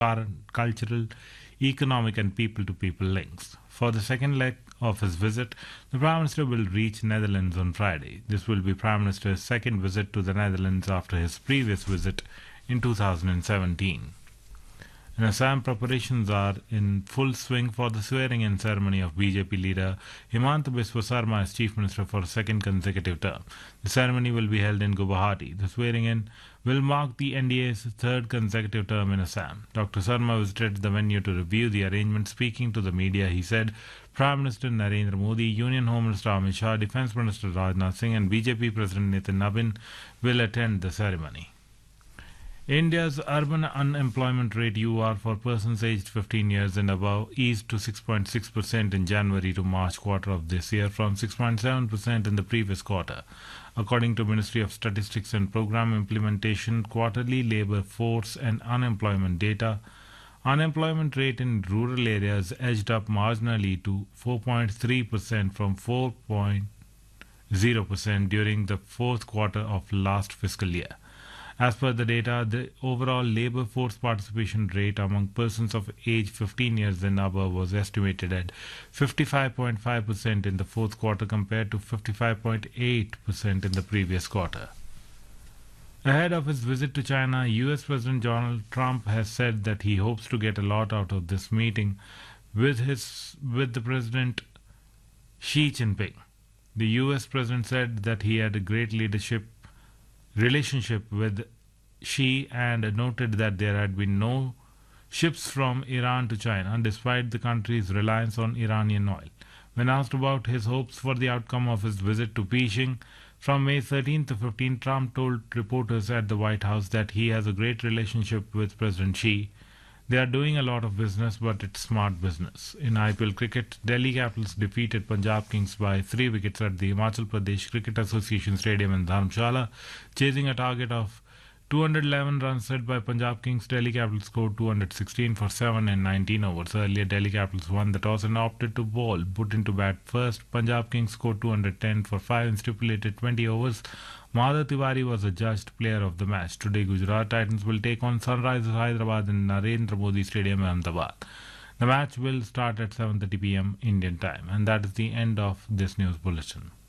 cultural, economic, and people-to-people links. For the second leg of his visit, the Prime Minister will reach Netherlands on Friday. This will be Prime Minister's second visit to the Netherlands after his previous visit in 2017. In Assam, preparations are in full swing for the swearing-in ceremony of BJP leader Himanta Biswa Sarma as Chief Minister for a second consecutive term. The ceremony will be held in Guwahati. The swearing-in will mark the NDA's third consecutive term in Assam. Dr. Sarma visited the venue to review the arrangement. Speaking to the media, he said Prime Minister Narendra Modi, Union Home Minister Amit Shah, Defence Minister Rajnath Singh and BJP President Nitin Nabin will attend the ceremony. India's urban unemployment rate UR for persons aged 15 years and above eased to 6.6% in January to March quarter of this year from 6.7% in the previous quarter. According to Ministry of Statistics and Program Implementation quarterly labor force and unemployment data, unemployment rate in rural areas edged up marginally to 4.3% from 4.0% during the fourth quarter of last fiscal year. As per the data, the overall labor force participation rate among persons of age 15 years and above was estimated at 55.5% in the fourth quarter compared to 55.8% in the previous quarter. Ahead of his visit to China, US President Donald Trump has said that he hopes to get a lot out of this meeting with the President Xi Jinping. The US President said that he had a great relationship with Xi and noted that there had been no ships from Iran to China despite the country's reliance on Iranian oil. When asked about his hopes for the outcome of his visit to Beijing from May 13 to 15, Trump told reporters at the White House that he has a great relationship with President Xi. They are doing a lot of business, but it's smart business. In IPL cricket, Delhi Capitals defeated Punjab Kings by 3 wickets at the Himachal Pradesh Cricket Association Stadium in Dharamshala, chasing a target of 211 runs set by Punjab Kings. Delhi Capitals scored 216 for 7 in 19 overs. Earlier, Delhi Capitals won the toss and opted to bowl. Put into bat first, Punjab Kings scored 210 for 5 in stipulated 20 overs. Madhav Tiwari was adjudged player of the match. Today, Gujarat Titans will take on Sunrisers Hyderabad in Narendra Modi Stadium, Ahmedabad. The match will start at 7:30 p.m. Indian time. And that is the end of this news bulletin.